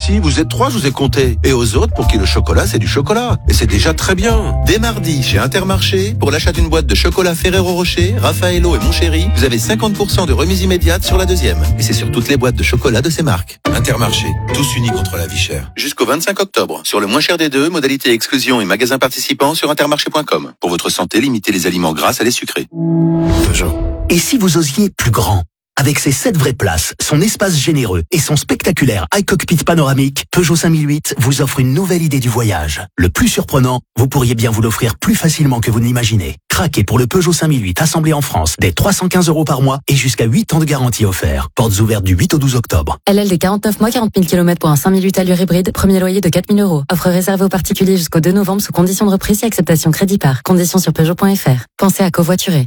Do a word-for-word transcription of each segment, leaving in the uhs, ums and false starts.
ici, vous êtes trois, je vous ai compté. Et aux autres, pour qui le chocolat, c'est du chocolat. Et c'est déjà très bien. Dès mardi, chez Intermarché, pour l'achat d'une boîte de chocolat Ferrero Rocher, Raffaello et Mon Chéri, vous avez cinquante pour cent de remise immédiate sur la deuxième. Et c'est sur toutes les boîtes de chocolat de ces marques. Intermarché, tous unis contre la vie chère. Jusqu'au vingt-cinq octobre. Sur le moins cher des deux, modalité exclusion et magasin participant sur intermarché point com. Pour votre santé, limitez les aliments gras à les sucrés. Peugeot. Et si vous osiez plus grand? Avec ses sept vraies places, son espace généreux et son spectaculaire iCockpit panoramique, Peugeot cinq mille huit vous offre une nouvelle idée du voyage. Le plus surprenant, vous pourriez bien vous l'offrir plus facilement que vous ne l'imaginez. Craquez pour le Peugeot cinq mille huit assemblé en France dès trois cent quinze euros par mois et jusqu'à huit ans de garantie offert. Portes ouvertes du huit au douze octobre. L L D quarante-neuf mois, quarante mille kilomètres pour un cinq mille huit allure hybride. Premier loyer de quatre mille euros. Offre réservée aux particuliers jusqu'au deux novembre sous conditions de reprise et acceptation crédit par. Conditions sur Peugeot point F R. Pensez à covoiturer.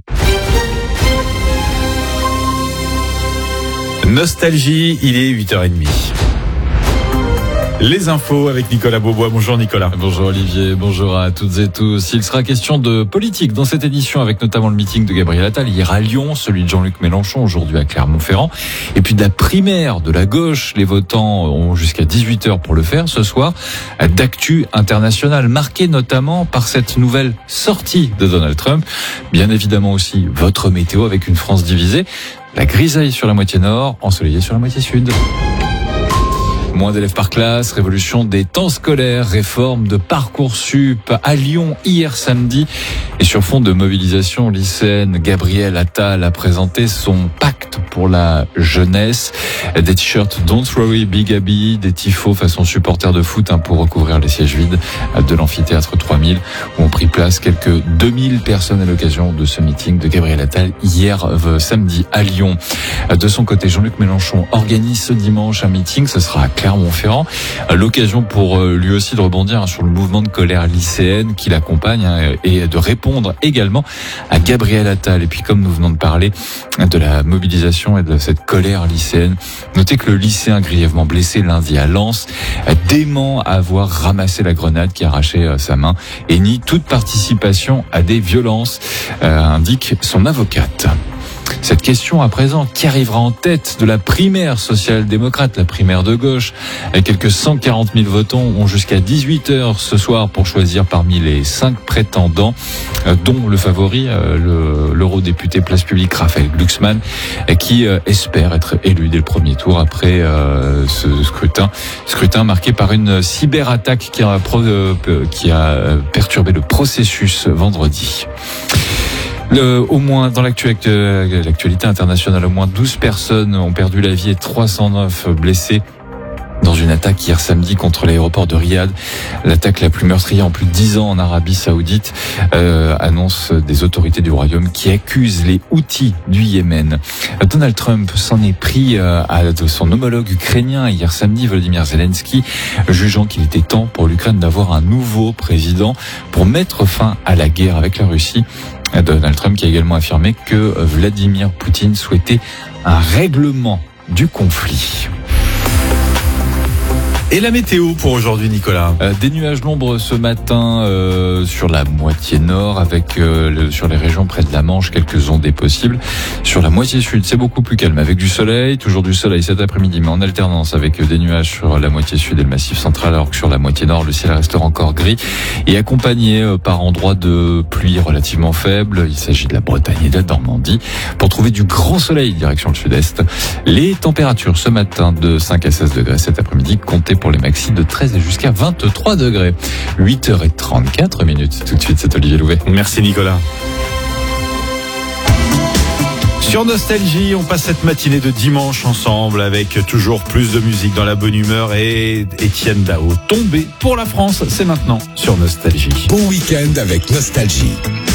Nostalgie, il est huit heures trente. Les infos avec Nicolas Beaubois. Bonjour Nicolas. Bonjour Olivier, bonjour à toutes et tous. Il sera question de politique dans cette édition avec notamment le meeting de Gabriel Attal hier à Lyon, celui de Jean-Luc Mélenchon aujourd'hui à Clermont-Ferrand, et puis de la primaire de la gauche. Les votants ont jusqu'à dix-huit heures pour le faire ce soir, d'actu international marqué notamment par cette nouvelle sortie de Donald Trump. Bien évidemment aussi votre météo avec une France divisée. La grisaille sur la moitié nord, ensoleillée sur la moitié sud. Moins d'élèves par classe, révolution des temps scolaires, réforme de Parcoursup à Lyon hier samedi. Et sur fond de mobilisation lycéenne, Gabriel Attal a présenté son pacte pour la jeunesse. Des t-shirts Don't Worry Big Abby, des tifos façon supporters de foot hein, pour recouvrir les sièges vides de l'amphithéâtre trois mille où ont pris place quelques deux mille personnes à l'occasion de ce meeting de Gabriel Attal hier euh, samedi à Lyon. De son côté, Jean-Luc Mélenchon organise ce dimanche un meeting, ce sera à Clermont-Ferrand. L'occasion pour lui aussi de rebondir sur le mouvement de colère lycéenne qui l'accompagne et de répondre également à Gabriel Attal. Et puis comme nous venons de parler de la mobilisation et de cette colère lycéenne, notez que le lycéen grièvement blessé lundi à Lens dément avoir ramassé la grenade qui arrachait sa main et nie toute participation à des violences, euh, indique son avocate. Cette question à présent, qui arrivera en tête de la primaire social-démocrate, la primaire de gauche? Quelques cent quarante mille votants ont jusqu'à dix-huit heures ce soir pour choisir parmi les cinq prétendants, dont le favori, le, l'eurodéputé Place Publique Raphaël Glucksmann, qui espère être élu dès le premier tour après euh, ce scrutin. Scrutin marqué par une cyberattaque qui a, qui a perturbé le processus vendredi. Le, au moins, dans l'actualité, l'actualité internationale, au moins douze personnes ont perdu la vie et trois cent neuf blessés dans une attaque hier samedi contre l'aéroport de Riyad. L'attaque la plus meurtrière en plus de dix ans en Arabie Saoudite, euh, annonce des autorités du royaume qui accusent les Houthis du Yémen. Donald Trump s'en est pris euh, à son homologue ukrainien hier samedi, Volodymyr Zelensky, jugeant qu'il était temps pour l'Ukraine d'avoir un nouveau président pour mettre fin à la guerre avec la Russie. Donald Trump qui a également affirmé que Vladimir Poutine souhaitait un règlement du conflit. Et la météo pour aujourd'hui, Nicolas? euh, Des nuages nombreux ce matin euh, sur la moitié nord, avec euh, le, sur les régions près de la Manche, quelques ondées possibles. Sur la moitié sud, c'est beaucoup plus calme, avec du soleil, toujours du soleil cet après-midi, mais en alternance avec des nuages sur la moitié sud et le massif central, alors que sur la moitié nord, le ciel restera encore gris et accompagné euh, par endroits de pluie relativement faibles. Il s'agit de la Bretagne et de la Normandie. Pour trouver du grand soleil direction le sud-est, les températures ce matin de cinq à seize degrés, cet après-midi comptez pour les maxis de treize et jusqu'à vingt-trois degrés. huit heures trente-quatre minutes. Tout de suite, c'est Olivier Louvet. Merci Nicolas. Sur Nostalgie, on passe cette matinée de dimanche ensemble avec toujours plus de musique dans la bonne humeur et Étienne Dao. Tombé pour la France, c'est maintenant sur Nostalgie. Bon week-end avec Nostalgie.